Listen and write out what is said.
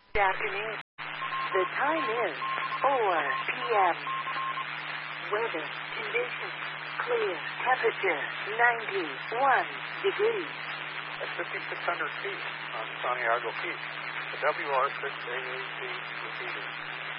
Good afternoon. The time is 4 p.m. Weather conditions clear. Temperature 91 degrees. At 5,600 feet on Santiago Peak. The WR6AAC receiving.